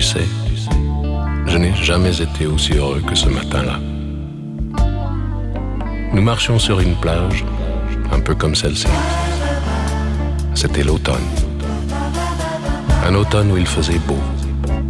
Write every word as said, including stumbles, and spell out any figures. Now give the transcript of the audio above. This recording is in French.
sais, je n'ai jamais été aussi heureux que ce matin-là. Nous marchions sur une plage, un peu comme celle-ci. C'était l'automne. Un automne où il faisait beau.